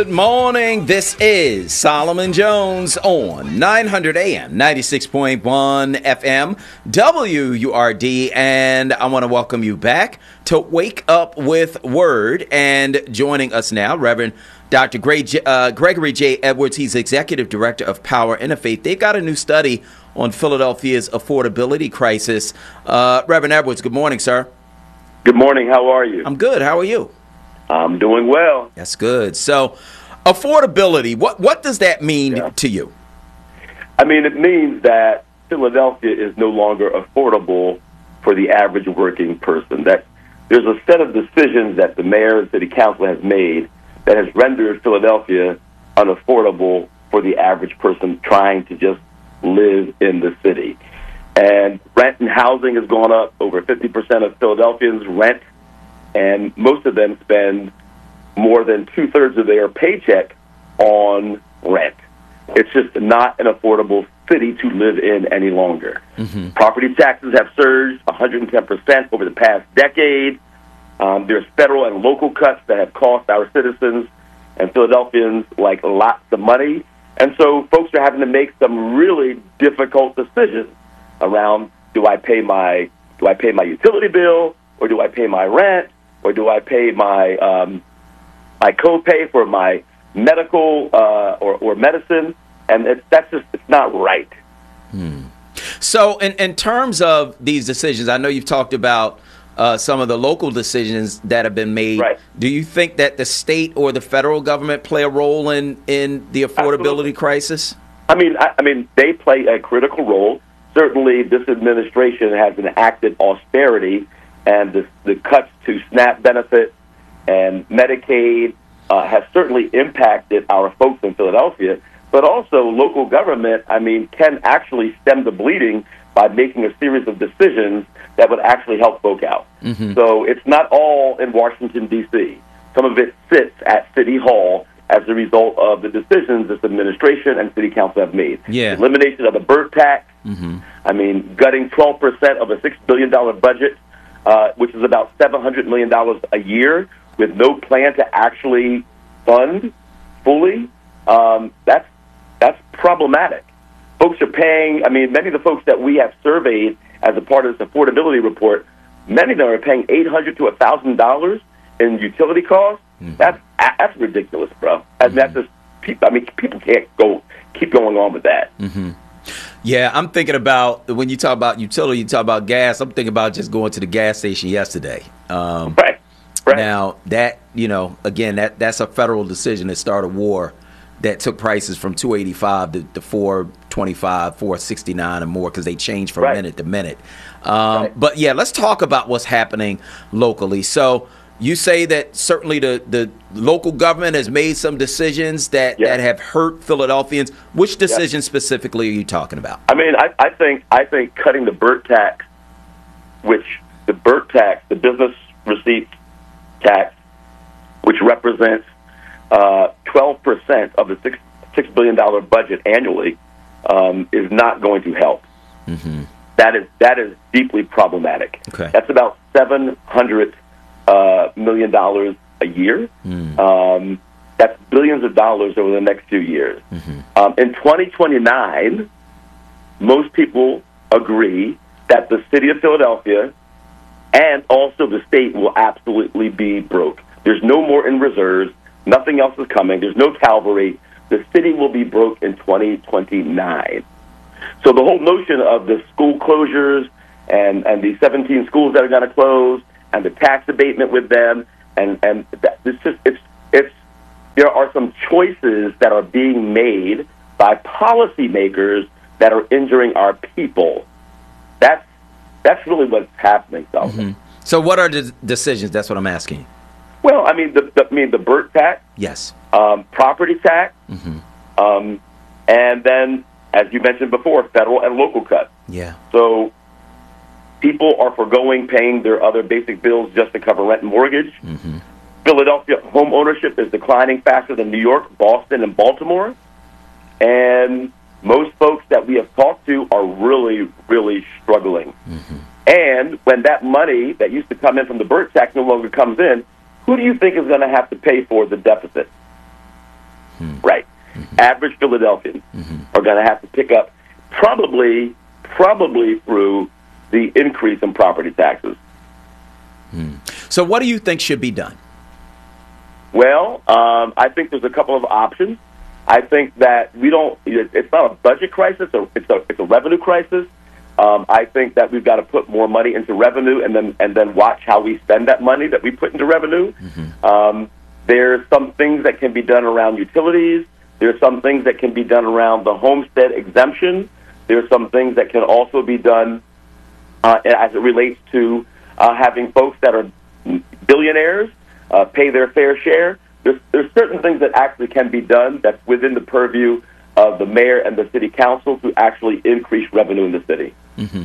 Good morning. This is Solomon Jones on 900 AM, 96.1 FM, WURD, and I want to welcome you back to Wake Up with Word. And joining us now, Reverend Dr. Gregory J. Edwards. He's Executive Director of Power Interfaith. They've got a new study on Philadelphia's affordability crisis. Reverend Edwards, good morning, sir. Good morning. How are you? I'm good. How are you? I'm doing well. That's good. So, affordability, what does that mean to you? I mean, it means that Philadelphia is no longer affordable for the average working person. That there's a set of decisions that the mayor and city council has made that has rendered Philadelphia unaffordable for the average person trying to just live in the city. And rent and housing has gone up. Over 50% of Philadelphians rent, and most of them spend more than two-thirds of their paycheck on rent. It's just not an affordable city to live in any longer. Mm-hmm. Property taxes have surged 110% over the past decade. There's federal and local cuts that have cost our citizens and Philadelphians like lots of money. And so folks are having to make some really difficult decisions around, do I pay my utility bill, or do I pay my rent, or do I pay my my copay for my medical or medicine? And it's not right. So in terms of these decisions, I know you've talked about some of the local decisions that have been made. Right. Do you think that the state or the federal government play a role in the affordability Absolutely. Crisis? I mean, they play a critical role. Certainly, this administration has enacted austerity, and the cuts to SNAP benefits and Medicaid has certainly impacted our folks in Philadelphia. But also, local government, can actually stem the bleeding by making a series of decisions that would actually help folk out. Mm-hmm. So it's not all in Washington, D.C. Some of it sits at City Hall as a result of the decisions this administration and city council have made. Yeah. Elimination of the BERT tax. Mm-hmm. Gutting 12% of a $6 billion budget, which is about $700 million a year, with no plan to actually fund fully. That's problematic. Folks are paying, many of the folks that we have surveyed as a part of this affordability report, many of them are paying $800 to $1,000 in utility costs. Mm-hmm. That's ridiculous, bro. And that's just, people can't keep going on with that. Mm-hmm. Yeah, I'm thinking about, when you talk about utility, you talk about gas, I'm thinking about just going to the gas station yesterday. Right. Now, that, again, that's a federal decision to start a war that took prices from $2.85 to $4.25, $4.69 and more, because they change from minute to minute. But, yeah, let's talk about what's happening locally. So you say that certainly the local government has made some decisions that have hurt Philadelphians. Which decisions specifically are you talking about? I think cutting the BERT tax, the business receipt tax, which represents 12% of the $6 billion budget annually, is not going to help. Mm-hmm. That is deeply problematic. Okay. That's about $700 million a year. Mm. That's billions of dollars over the next few years. Mm-hmm. In 2029, most people agree that the city of Philadelphia and also the state will absolutely be broke. There's no more in reserves. Nothing else is coming. There's no cavalry. The city will be broke in 2029. So the whole notion of the school closures and the 17 schools that are going to close and the tax abatement with them, and there are some choices that are being made by policymakers that are injuring our people. That's really what's happening, Solomon. Mm-hmm. So what are the decisions? That's what I'm asking. Well, the BERT tax. Yes. Property tax. Mm-hmm. And then, as you mentioned before, federal and local cuts. Yeah. So people are foregoing paying their other basic bills just to cover rent and mortgage. Mm-hmm. Philadelphia home ownership is declining faster than New York, Boston, and Baltimore. And most folks that we have talked to are really, really struggling. Mm-hmm. And when that money that used to come in from the BERT tax no longer comes in, who do you think is going to have to pay for the deficit? Right. Average Philadelphians are going to have to pick up probably through the increase in property taxes. So what do you think should be done? Well, I think there's a couple of options. I think that it's not a budget crisis, it's a revenue crisis. I think that we've got to put more money into revenue and then watch how we spend that money that we put into revenue. There's some things that can be done around utilities. There's some things that can be done around the homestead exemption. There's some things that can also be done as it relates to having folks that are billionaires pay their fair share. There's certain things that actually can be done that's within the purview of the mayor and the city council to actually increase revenue in the city.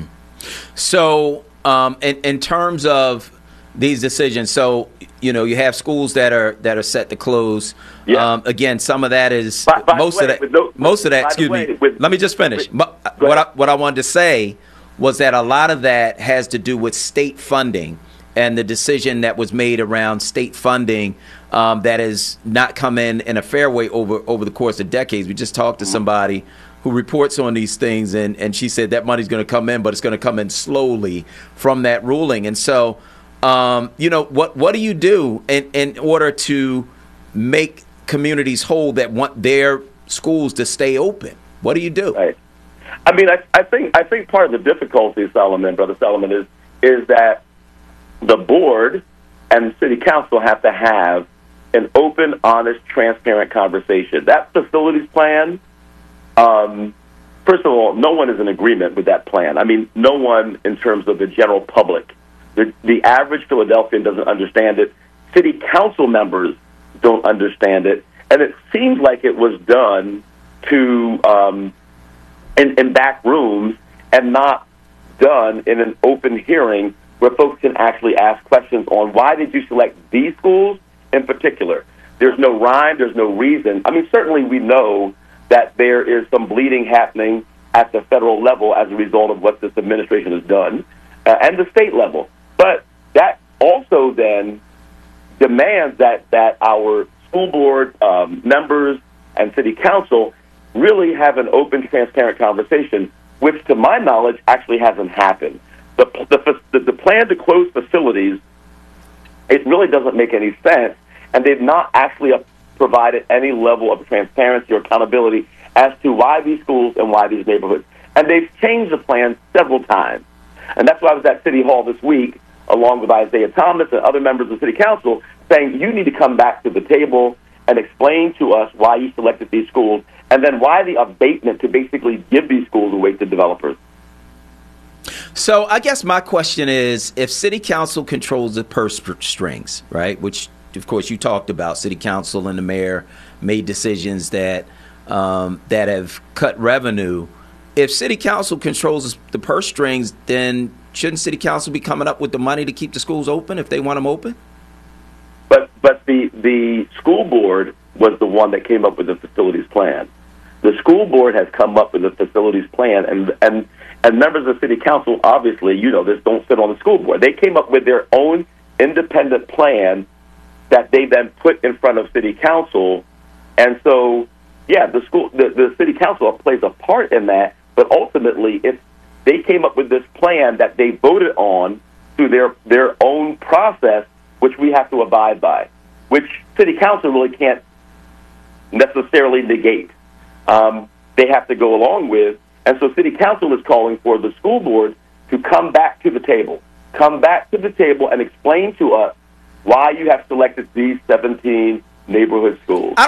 So in terms of these decisions, so you have schools that are set to close. Yeah. Again, some of that is most of that. Excuse me. Let me just finish. What I wanted to say was that a lot of that has to do with state funding and the decision that was made around state funding that has not come in a fair way over the course of decades. We just talked to somebody who reports on these things, and she said that money's going to come in, but it's going to come in slowly from that ruling. And so, what do you do in order to make communities whole that want their schools to stay open? What do you do? Right. I mean, I think part of the difficulty, Brother Solomon, is that the board and the city council have to have an open, honest, transparent conversation. That facilities plan, first of all, no one is in agreement with that plan. I mean, no one in terms of the general public. The average Philadelphian doesn't understand it. City council members don't understand it. And it seems like it was done in back rooms and not done in an open hearing where folks can actually ask questions on why did you select these schools in particular. There's no rhyme, there's no reason. I mean, certainly we know that there is some bleeding happening at the federal level as a result of what this administration has done, and the state level. But that also then demands that our school board members and city council really have an open, transparent conversation, which to my knowledge actually hasn't happened. The plan to close facilities, it really doesn't make any sense, and they've not actually provided any level of transparency or accountability as to why these schools and why these neighborhoods. And they've changed the plan several times. And that's why I was at City Hall this week, along with Isaiah Thomas and other members of the City Council, saying you need to come back to the table and explain to us why you selected these schools, and then why the abatement to basically give these schools away to developers. So I guess my question is, if City Council controls the purse strings, right, which, of course, you talked about, City Council and the mayor made decisions that have cut revenue. If City Council controls the purse strings, then shouldn't City Council be coming up with the money to keep the schools open if they want them open? But the school board was the one that came up with the facilities plan. The school board has come up with a facilities plan, and members of the city council, obviously, this don't sit on the school board. They came up with their own independent plan that they then put in front of city council, and so the city council plays a part in that. But ultimately, they came up with this plan that they voted on through their own process, which we have to abide by, which city council really can't necessarily negate. They have to go along with. And so city council is calling for the school board to come back to the table and explain to us why you have selected these 17 neighborhood schools.